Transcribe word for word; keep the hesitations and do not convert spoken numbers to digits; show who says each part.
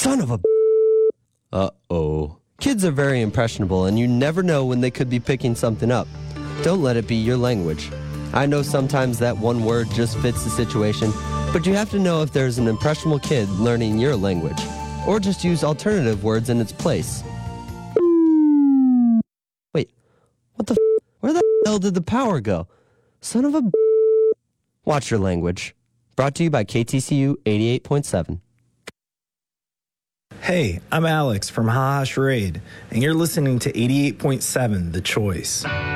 Speaker 1: Son of a... Uh-oh. Kids are very impressionable, and you never know when they could be picking something up. Don't let it be your language. I know sometimes that one word just fits the situation, but you have to know if there's an impressionable kid learning your language, or just use alternative words in its place. Wait, what the f- Where the hell did the power go? Son of a... Watch your language. Brought to you by K T C U eighty-eight point seven.
Speaker 2: Hey, I'm Alex from Haha Charade, and you're listening to eighty-eight point seven The Choice.